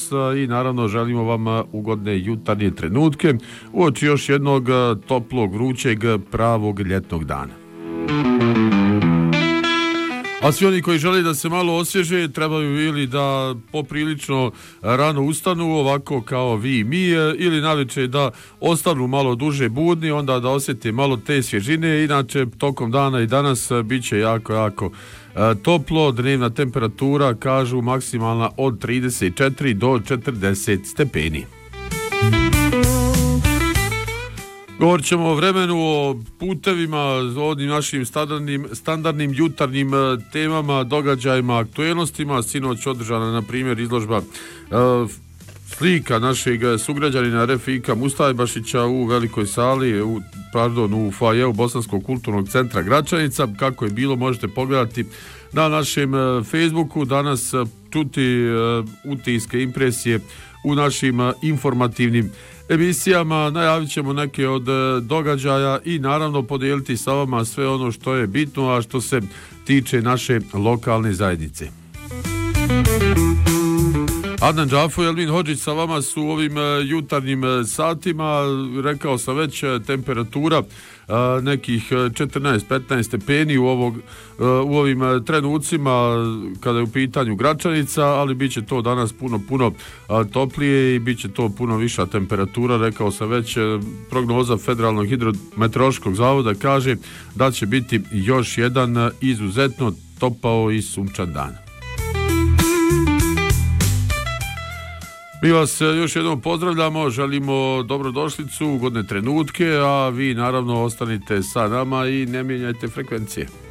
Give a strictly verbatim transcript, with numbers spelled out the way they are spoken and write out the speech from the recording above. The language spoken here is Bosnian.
vas i naravno želimo vam ugodne jutarnje trenutke uoči još jednog toplog, vrućeg, pravog ljetnog dana. A svi oni koji žele da se malo osvježe trebaju ili da poprilično rano ustanu ovako kao vi i mi ili navečer da ostanu malo duže budni, onda da osjete malo te svježine. Inače tokom dana i danas bit će jako, jako toplo. Dnevna temperatura kažu maksimalna od trideset četiri do četrdeset stepeni. Govorit ćemo o vremenu, o putevima, o onim našim standardnim, standardnim jutarnjim temama, događajima, aktuelnostima. Sinoć održana, na primjer, izložba uh, slika našeg sugrađanina Refika Mustajbašića u velikoj sali, u, pardon, u foajeu Bosanskog kulturnog centra Gračanica. Kako je bilo, možete pogledati na našem uh, Facebooku. Danas uh, čuti uh, utiske, impresije u našim uh, informativnim emisijama, najavit ćemo neke od događaja i naravno podijeliti sa vama sve ono što je bitno, a što se tiče naše lokalne zajednice. Adnan Džafo i Elmin Hodžić sa vama su u ovim jutarnjim satima. Rekao sam već, temperatura nekih četrnaest petnaest stepeni u, ovog, u ovim trenucima kada je u pitanju Gračanica, ali bit će to danas puno, puno toplije i bit će to puno viša temperatura. Rekao sam već, prognoza Federalnog hidrometeorološkog zavoda kaže da će biti još jedan izuzetno topao i sunčan dan. Mi vas još jednom pozdravljamo, želimo dobrodošlicu, ugodne trenutke, a vi naravno ostanite sa nama i ne mijenjajte frekvencije.